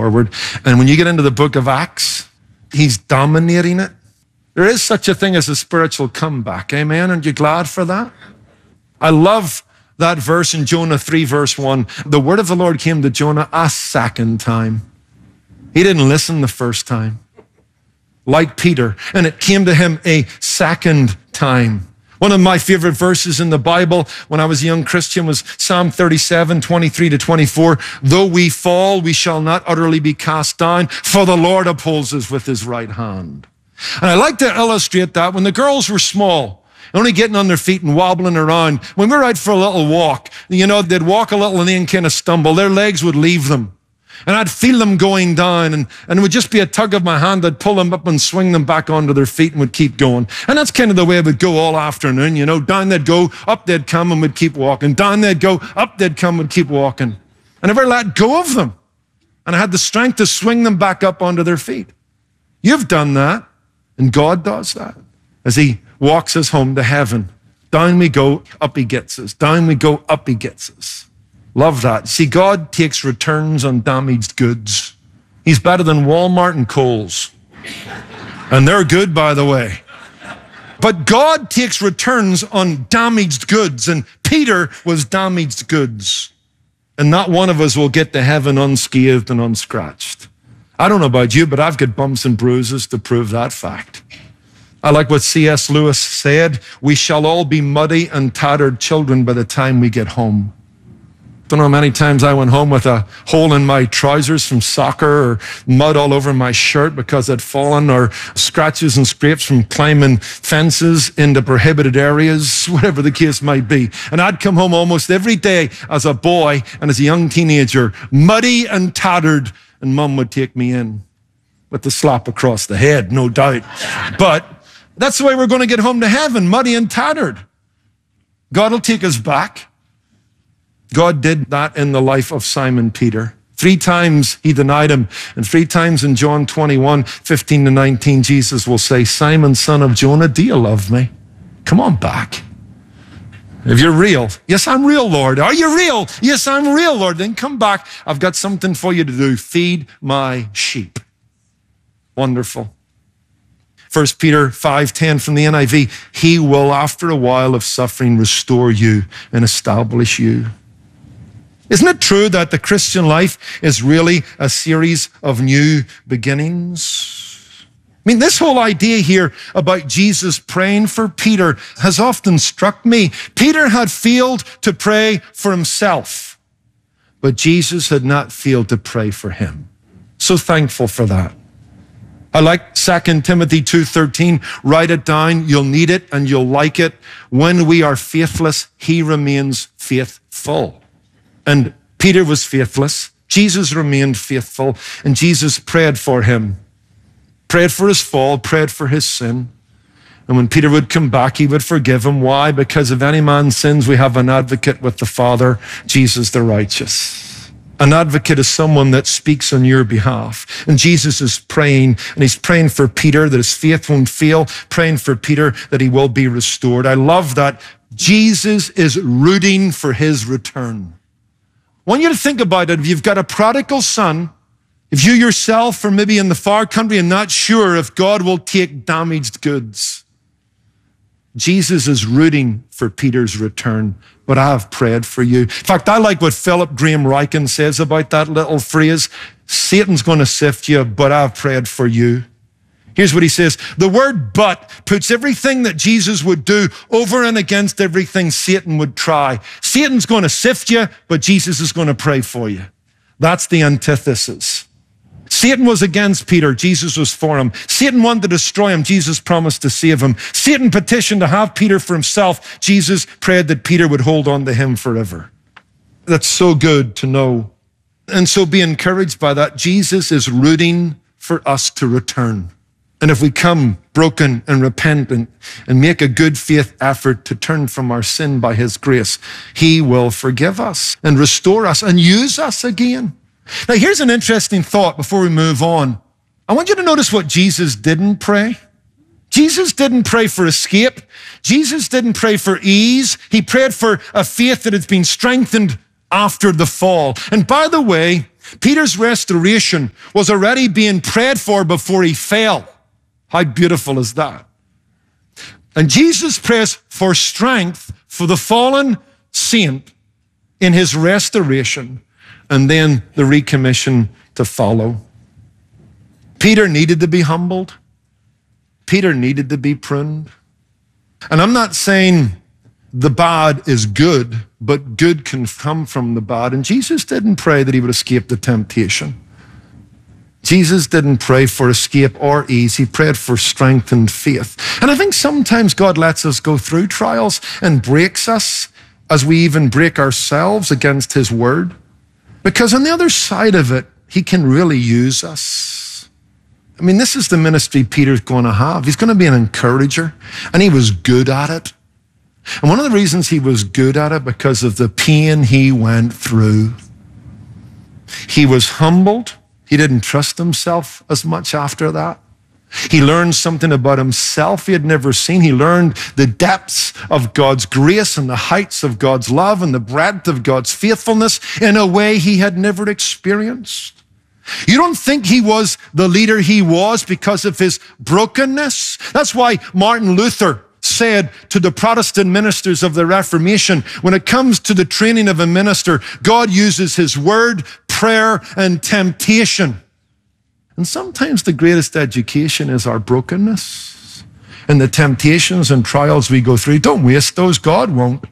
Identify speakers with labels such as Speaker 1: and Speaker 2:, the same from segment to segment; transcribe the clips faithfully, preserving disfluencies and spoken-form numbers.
Speaker 1: forward. And when you get into the book of Acts, he's dominating it. There is such a thing as a spiritual comeback. Amen. Aren't you glad for that? I love that verse in Jonah three, verse one. The word of the Lord came to Jonah a second time. He didn't listen the first time, like Peter, and it came to him a second time. One of my favorite verses in the Bible when I was a young Christian was Psalm thirty-seven, twenty-three to twenty-four. Though we fall, we shall not utterly be cast down, for the Lord upholds us with his right hand. And I like to illustrate that when the girls were small, only getting on their feet and wobbling around, when we were out for a little walk, you know, they'd walk a little and then kind of stumble. Their legs would leave them. And I'd feel them going down, and, and it would just be a tug of my hand. I'd pull them up and swing them back onto their feet and would keep going. And that's kind of the way it would go all afternoon, you know. Down they'd go, up they'd come and would keep walking. Down they'd go, up they'd come and keep walking. I never let go of them. And I had the strength to swing them back up onto their feet. You've done that, and God does that as he walks us home to heaven. Down we go, up he gets us. Down we go, up he gets us. Love that. See, God takes returns on damaged goods. He's better than Walmart and Kohl's. And they're good, by the way. But God takes returns on damaged goods, and Peter was damaged goods. And not one of us will get to heaven unscathed and unscratched. I don't know about you, but I've got bumps and bruises to prove that fact. I like what C S Lewis said, we shall all be muddy and tattered children by the time we get home. Don't know how many times I went home with a hole in my trousers from soccer, or mud all over my shirt because I'd fallen, or scratches and scrapes from climbing fences into prohibited areas, whatever the case might be. And I'd come home almost every day as a boy and as a young teenager, muddy and tattered, and Mum would take me in with the slap across the head, no doubt. But that's the way we're going to get home to heaven, muddy and tattered. God will take us back. God did that in the life of Simon Peter. Three times he denied him, and three times in John twenty-one, fifteen to nineteen, Jesus will say, Simon, son of Jonah, do you love me? Come on back. If you're real, yes, I'm real, Lord. Are you real? Yes, I'm real, Lord. Then come back. I've got something for you to do. Feed my sheep. Wonderful. First Peter five ten from the N I V, he will, after a while of suffering, restore you and establish you. Isn't it true that the Christian life is really a series of new beginnings? I mean, this whole idea here about Jesus praying for Peter has often struck me. Peter had failed to pray for himself, but Jesus had not failed to pray for him. So thankful for that. I like Second Timothy two thirteen. Write it down. You'll need it and you'll like it. When we are faithless, he remains faithful. And Peter was faithless. Jesus remained faithful, and Jesus prayed for him. Prayed for his fall, prayed for his sin. And when Peter would come back, he would forgive him. Why? Because if any man sins, we have an advocate with the Father, Jesus the righteous. An advocate is someone that speaks on your behalf. And Jesus is praying, and he's praying for Peter that his faith won't fail, praying for Peter that he will be restored. I love that. Jesus is rooting for his return. I want you to think about it. If you've got a prodigal son, if you yourself are maybe in the far country and not sure if God will take damaged goods, Jesus is rooting for Peter's return, but I have prayed for you. In fact, I like what Philip Graham Ryken says about that little phrase. Satan's going to sift you, but I've prayed for you. Here's what he says. The word but puts everything that Jesus would do over and against everything Satan would try. Satan's going to sift you, but Jesus is going to pray for you. That's the antithesis. Satan was against Peter. Jesus was for him. Satan wanted to destroy him. Jesus promised to save him. Satan petitioned to have Peter for himself. Jesus prayed that Peter would hold on to him forever. That's so good to know. And so be encouraged by that. Jesus is rooting for us to return. And if we come broken and repentant and make a good faith effort to turn from our sin by his grace, he will forgive us and restore us and use us again. Now, here's an interesting thought before we move on. I want you to notice what Jesus didn't pray. Jesus didn't pray for escape. Jesus didn't pray for ease. He prayed for a faith that has been strengthened after the fall. And by the way, Peter's restoration was already being prayed for before he fell. How beautiful is that? And Jesus prays for strength for the fallen saint in his restoration, and then the recommission to follow. Peter needed to be humbled. Peter needed to be pruned. And I'm not saying the bad is good, but good can come from the bad. And Jesus didn't pray that he would escape the temptation. Jesus didn't pray for escape or ease. He prayed for strength and faith. And I think sometimes God lets us go through trials and breaks us as we even break ourselves against his word. Because on the other side of it, he can really use us. I mean, this is the ministry Peter's going to have. He's going to be an encourager, and he was good at it. And one of the reasons he was good at it, because of the pain he went through. He was humbled. He didn't trust himself as much after that. He learned something about himself he had never seen. He learned the depths of God's grace and the heights of God's love and the breadth of God's faithfulness in a way he had never experienced. You don't think he was the leader he was because of his brokenness? That's why Martin Luther said to the Protestant ministers of the Reformation, when it comes to the training of a minister, God uses his word, prayer, and temptation. And sometimes the greatest education is our brokenness and the temptations and trials we go through. Don't waste those. God won't.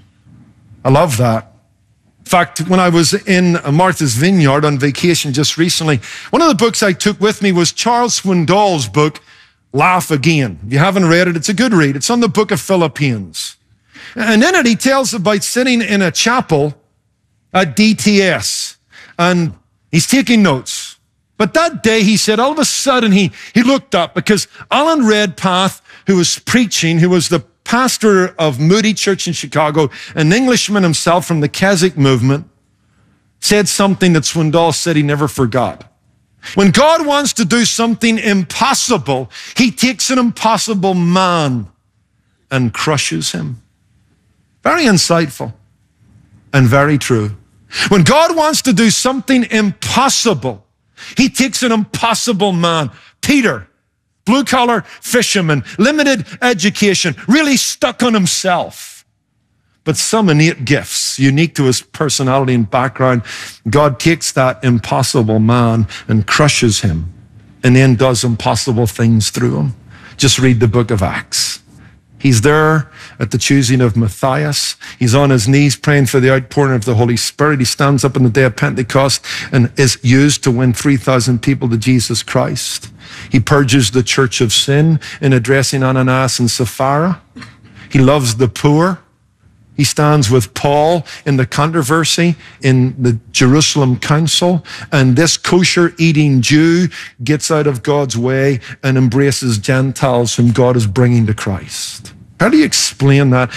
Speaker 1: I love that. In fact, when I was in Martha's Vineyard on vacation just recently, one of the books I took with me was Charles Swindoll's book, Laugh Again. If you haven't read it, it's a good read. It's on the book of Philippians. And in it, he tells about sitting in a chapel at D T S, and he's taking notes. But that day, he said, all of a sudden, he, he looked up because Alan Redpath, who was preaching, who was the pastor of Moody Church in Chicago, an Englishman himself from the Keswick movement, said something that Swindoll said he never forgot. When God wants to do something impossible, he takes an impossible man and crushes him. Very insightful and very true. When God wants to do something impossible, he takes an impossible man. Peter, blue-collar fisherman, limited education, really stuck on himself, but some innate gifts unique to his personality and background. God takes that impossible man and crushes him and then does impossible things through him. Just read the book of Acts. He's there at the choosing of Matthias. He's on his knees praying for the outpouring of the Holy Spirit. He stands up on the day of Pentecost and is used to win three thousand people to Jesus Christ. He purges the church of sin in addressing Ananias and Sapphira. He loves the poor. He stands with Paul in the controversy in the Jerusalem council, and this kosher-eating Jew gets out of God's way and embraces Gentiles whom God is bringing to Christ. How do you explain that?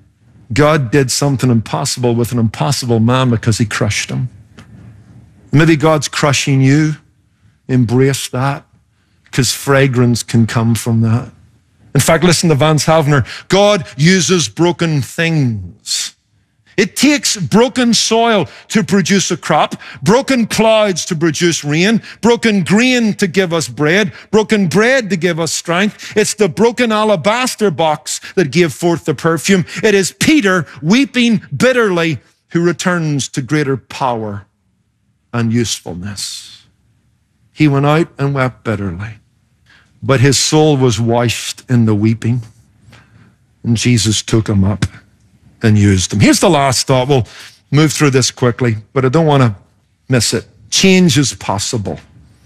Speaker 1: God did something impossible with an impossible man because he crushed him. Maybe God's crushing you. Embrace that, because fragrance can come from that. In fact, listen to Vance Havner. God uses broken things. It takes broken soil to produce a crop, broken clouds to produce rain, broken grain to give us bread, broken bread to give us strength. It's the broken alabaster box that gave forth the perfume. It is Peter weeping bitterly who returns to greater power and usefulness. He went out and wept bitterly, but his soul was washed in the weeping, and Jesus took him up and used him. Here's the last thought. We'll move through this quickly, but I don't want to miss it. Change is possible.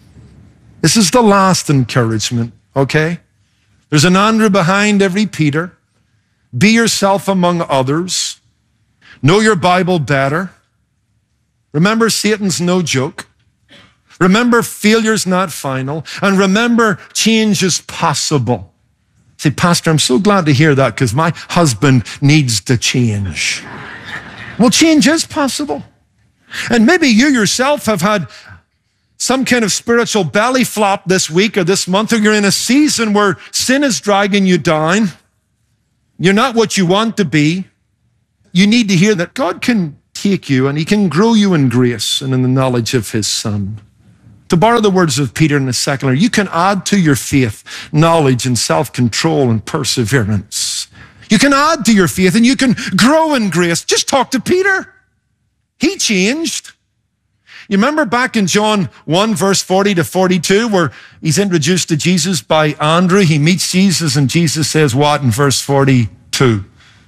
Speaker 1: This is the last encouragement, okay? There's an Andrew behind every Peter. Be yourself among others. Know your Bible better. Remember, Satan's no joke. Remember, failure's not final. And remember, change is possible. Say, Pastor, I'm so glad to hear that because my husband needs to change. Well, change is possible. And maybe you yourself have had some kind of spiritual belly flop this week or this month, or you're in a season where sin is dragging you down. You're not what you want to be. You need to hear that God can take you and he can grow you in grace and in the knowledge of his Son. To borrow the words of Peter in the second letter, you can add to your faith knowledge and self-control and perseverance. You can add to your faith and you can grow in grace. Just talk to Peter. He changed. You remember back in John one, verse forty to forty-two, where he's introduced to Jesus by Andrew. He meets Jesus and Jesus says what in verse forty-two?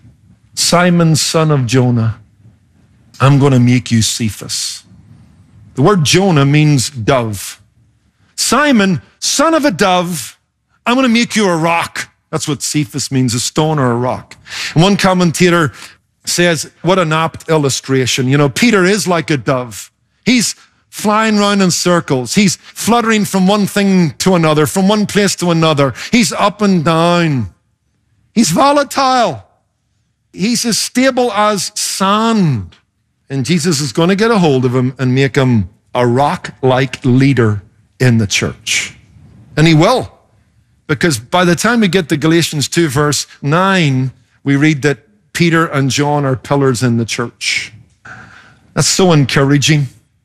Speaker 1: Simon, son of Jonah, I'm going to make you Cephas. The word Jonah means dove. Simon, son of a dove, I'm going to make you a rock. That's what Cephas means, a stone or a rock. And one commentator says, what an apt illustration. You know, Peter is like a dove. He's flying around in circles. He's fluttering from one thing to another, from one place to another. He's up and down. He's volatile. He's as stable as sand. And Jesus is going to get a hold of him and make him a rock-like leader in the church. And he will. Because by the time we get to Galatians two, verse nine, we read that Peter and John are pillars in the church. That's so encouraging.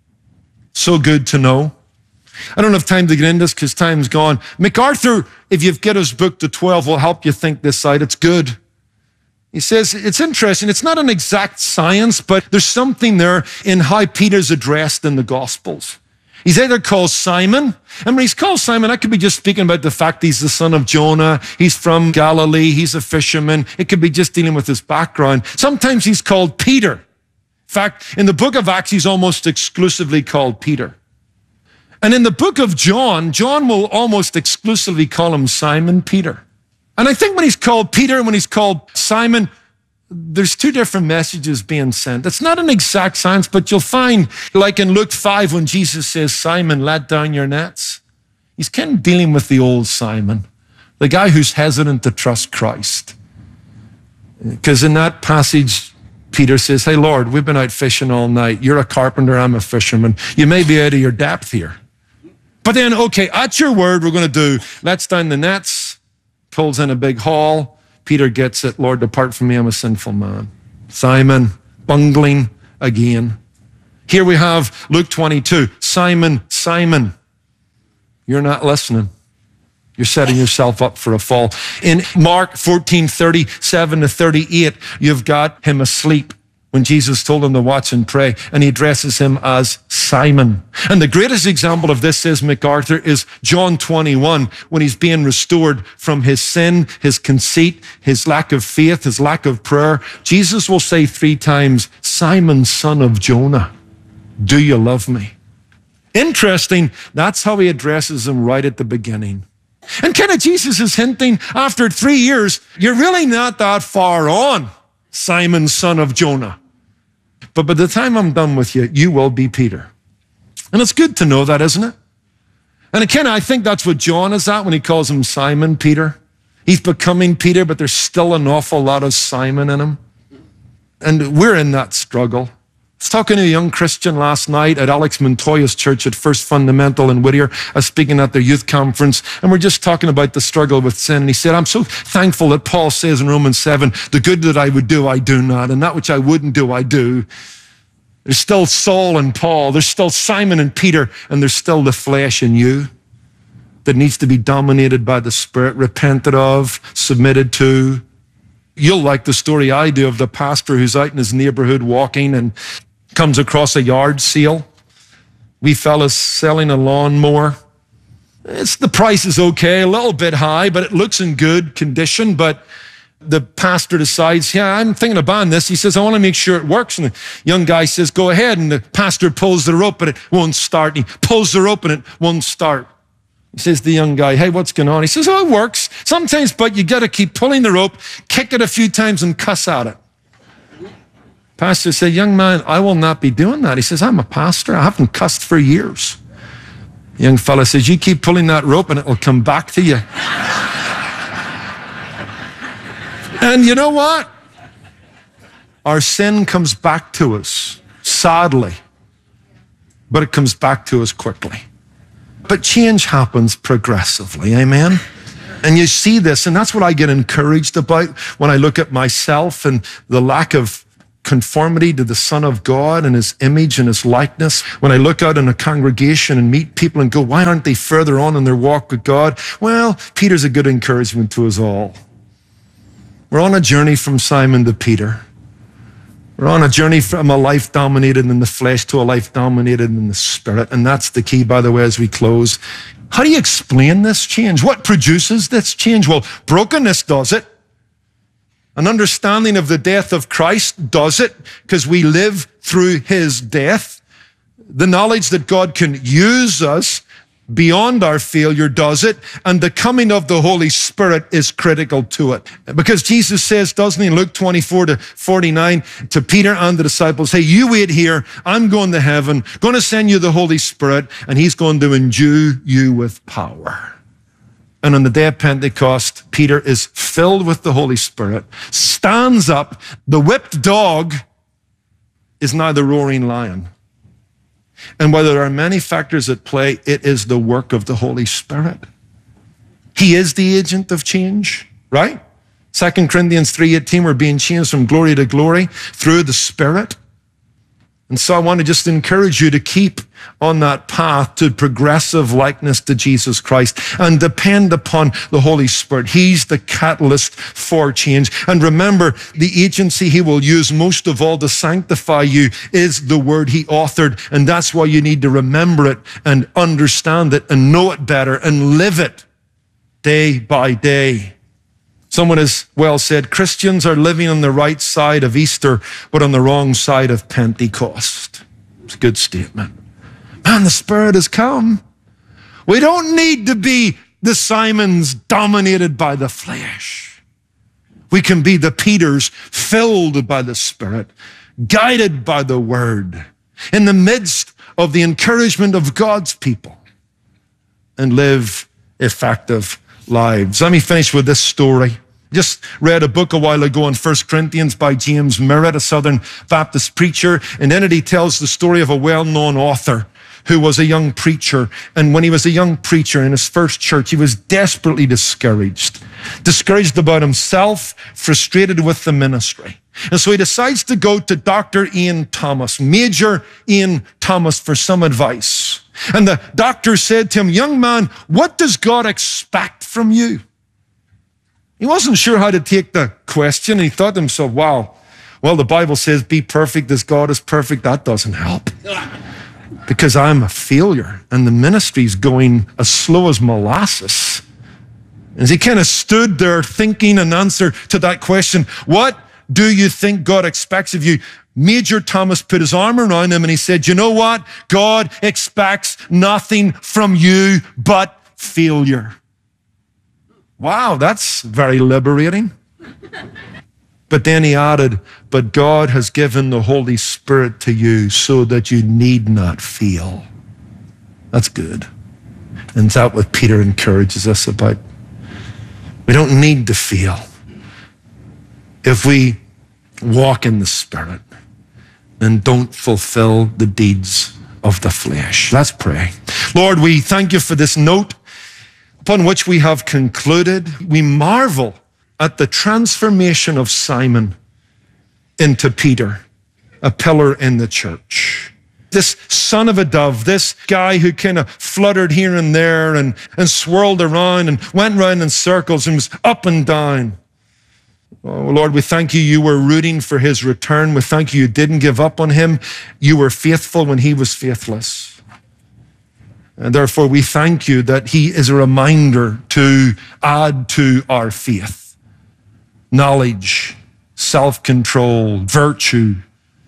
Speaker 1: So good to know. I don't have time to get into this because time's gone. MacArthur, if you've got his book to twelve, will help you think this out. It's good. He says, it's interesting. It's not an exact science, but there's something there in how Peter's addressed in the Gospels. He's either called Simon, and when he's called Simon, I could be just speaking about the fact he's the son of Jonah, he's from Galilee, he's a fisherman. It could be just dealing with his background. Sometimes he's called Peter. In fact, in the book of Acts, he's almost exclusively called Peter. And in the book of John, John will almost exclusively call him Simon Peter. And I think when he's called Peter and when he's called Simon, there's two different messages being sent. It's not an exact science, but you'll find, like in Luke five, when Jesus says, Simon, let down your nets. He's kind of dealing with the old Simon, the guy who's hesitant to trust Christ. Because in that passage, Peter says, hey, Lord, we've been out fishing all night. You're a carpenter, I'm a fisherman. You may be out of your depth here. But then, okay, at your word, we're going to do, let's down the nets, pulls in a big haul. Peter gets it. Lord, depart from me, I'm a sinful man. Simon, bungling again. Here we have Luke twenty-two. Simon, Simon, you're not listening. You're setting yourself up for a fall. In Mark fourteen, thirty-seven to thirty-eight, you've got him asleep when Jesus told him to watch and pray, and he addresses him as Simon. And the greatest example of this, says MacArthur, is John twenty-one, when he's being restored from his sin, his conceit, his lack of faith, his lack of prayer. Jesus will say three times, Simon, son of Jonah, do you love me? Interesting, that's how he addresses him right at the beginning. And kind of Jesus is hinting, after three years, you're really not that far on, Simon, son of Jonah. But by the time I'm done with you, you will be Peter. And it's good to know that, isn't it? And again, I think that's what John is at when he calls him Simon Peter. He's becoming Peter, but there's still an awful lot of Simon in him. And we're in that struggle. I was talking to a young Christian last night at Alex Montoya's church at First Fundamental in Whittier. I was speaking at their youth conference, and we're just talking about the struggle with sin. And he said, I'm so thankful that Paul says in Romans seven, the good that I would do, I do not, and that which I wouldn't do, I do. There's still Saul and Paul. There's still Simon and Peter, and there's still the flesh in you that needs to be dominated by the Spirit, repented of, submitted to. You'll like the story I do of the pastor who's out in his neighborhood walking and comes across a yard sale. We fellas selling a lawnmower. It's, the price is okay, a little bit high, but it looks in good condition. But the pastor decides, yeah, I'm thinking of buying this. He says, I want to make sure it works. And the young guy says, go ahead. And the pastor pulls the rope, but it won't start. And he pulls the rope and it won't start. He says to the young guy, hey, what's going on? He says, oh, it works sometimes, but you got to keep pulling the rope, kick it a few times and cuss at it. Pastor said, young man, I will not be doing that. He says, I'm a pastor. I haven't cussed for years. The young fella says, you keep pulling that rope and it will come back to you. And you know what? Our sin comes back to us, sadly, but it comes back to us quickly. But change happens progressively, amen? And you see this, and that's what I get encouraged about when I look at myself and the lack of conformity to the Son of God and his image and his likeness. When I look out in a congregation and meet people and go, why aren't they further on in their walk with God? Well, Peter's a good encouragement to us all. We're on a journey from Simon to Peter. We're on a journey from a life dominated in the flesh to a life dominated in the spirit. And that's the key, by the way, as we close. How do you explain this change? What produces this change? Well, brokenness does it. An understanding of the death of Christ does it, because we live through his death. The knowledge that God can use us beyond our failure does it, and the coming of the Holy Spirit is critical to it. Because Jesus says, doesn't he, in Luke twenty-four to forty-nine, to Peter and the disciples, hey, you wait here, I'm going to heaven, going to send you the Holy Spirit, and he's going to endue you with power. And on the day of Pentecost, Peter is filled with the Holy Spirit, stands up, the whipped dog is now the roaring lion. And while there are many factors at play, it is the work of the Holy Spirit. He is the agent of change, right? Second Corinthians three eighteen, we're being changed from glory to glory through the Spirit. And so I want to just encourage you to keep on that path to progressive likeness to Jesus Christ and depend upon the Holy Spirit. He's the catalyst for change. And remember, the agency he will use most of all to sanctify you is the word he authored. And that's why you need to remember it and understand it and know it better and live it day by day. Someone has well said, Christians are living on the right side of Easter, but on the wrong side of Pentecost. It's a good statement. Man, the Spirit has come. We don't need to be the Simons dominated by the flesh. We can be the Peters filled by the Spirit, guided by the Word, in the midst of the encouragement of God's people, and live effective lives. Let me finish with this story. Just read a book a while ago on First Corinthians by James Merritt, a Southern Baptist preacher. And in it, he tells the story of a well-known author who was a young preacher. And when he was a young preacher in his first church, he was desperately discouraged. Discouraged about himself, frustrated with the ministry. And so he decides to go to Doctor Ian Thomas, Major Ian Thomas, for some advice. And the doctor said to him, young man, what does God expect from you? He wasn't sure how to take the question. He thought to himself, wow, well, the Bible says, be perfect as God is perfect. That doesn't help because I'm a failure and the ministry's going as slow as molasses. As he kind of stood there thinking an answer to that question, what do you think God expects of you? Major Thomas put his arm around him and he said, you know what? God expects nothing from you but failure. Wow, that's very liberating. But then he added, but God has given the Holy Spirit to you so that you need not fail. That's good. And that's what Peter encourages us about. We don't need to fail if we walk in the Spirit and don't fulfill the deeds of the flesh. Let's pray. Lord, we thank you for this note upon which we have concluded. We marvel at the transformation of Simon into Peter, a pillar in the church. This son of a dove, this guy who kind of fluttered here and there and, and swirled around and went round in circles and was up and down. Oh, Lord, we thank you, you were rooting for his return. We thank you, you didn't give up on him. You were faithful when he was faithless. And therefore, we thank you that he is a reminder to add to our faith knowledge, self-control, virtue,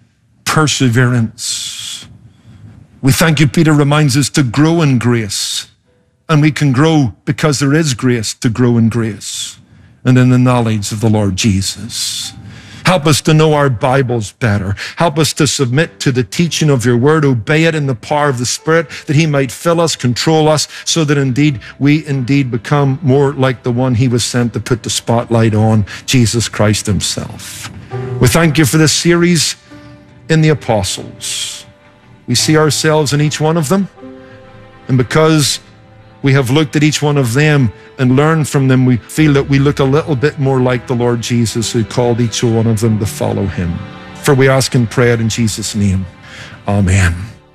Speaker 1: perseverance. We thank you, Peter reminds us to grow in grace. And we can grow because there is grace to grow in grace and in the knowledge of the Lord Jesus. Help us to know our Bibles better. Help us to submit to the teaching of your word, obey it in the power of the Spirit, that he might fill us, control us, so that indeed we indeed become more like the one he was sent to put the spotlight on, Jesus Christ himself. We thank you for this series in the apostles. We see ourselves in each one of them, and because we have looked at each one of them and learned from them, we feel that we look a little bit more like the Lord Jesus, who called each one of them to follow him. For we ask and pray it in Jesus' name. Amen.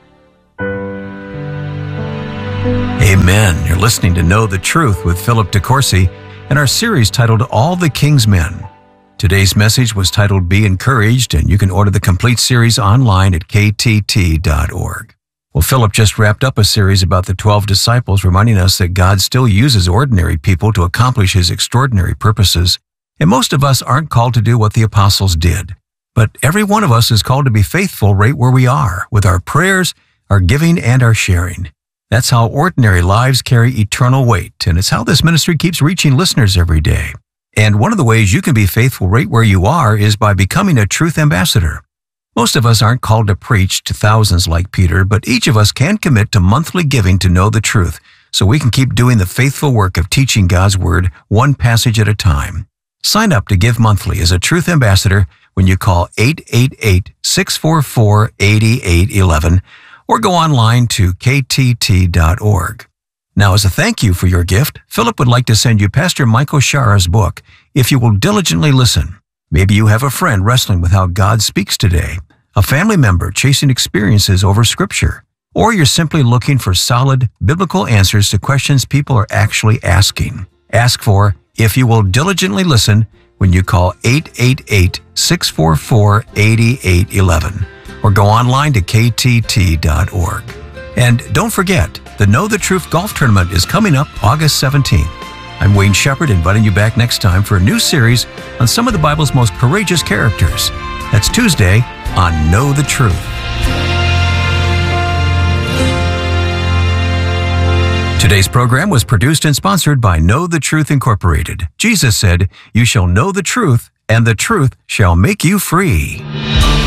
Speaker 2: Amen. You're listening to Know the Truth with Philip DeCourcy in our series titled All the King's Men. Today's message was titled Be Encouraged, and you can order the complete series online at k t t dot org. Well, Philip just wrapped up a series about the twelve disciples, reminding us that God still uses ordinary people to accomplish His extraordinary purposes. And most of us aren't called to do what the apostles did. But every one of us is called to be faithful right where we are, with our prayers, our giving, and our sharing. That's how ordinary lives carry eternal weight, and it's how this ministry keeps reaching listeners every day. And one of the ways you can be faithful right where you are is by becoming a truth ambassador. Most of us aren't called to preach to thousands like Peter, but each of us can commit to monthly giving to know the truth, so we can keep doing the faithful work of teaching God's Word one passage at a time. Sign up to give monthly as a truth ambassador when you call eight eight eight, six four four, eight eight one one or go online to k t t dot org. Now, as a thank you for your gift, Philip would like to send you Pastor Michael Shara's book, If You Will Diligently Listen. Maybe you have a friend wrestling with how God speaks today, a family member chasing experiences over Scripture, or you're simply looking for solid biblical answers to questions people are actually asking. Ask for If You Will Diligently Listen when you call eight eight eight, six four four, eight eight one one or go online to k t t dot org. And don't forget, the Know the Truth Golf Tournament is coming up August seventeenth. I'm Wayne Shepherd, inviting you back next time for a new series on some of the Bible's most courageous characters. That's Tuesday on Know the Truth. Today's program was produced and sponsored by Know the Truth Incorporated. Jesus said, "You shall know the truth, and the truth shall make you free."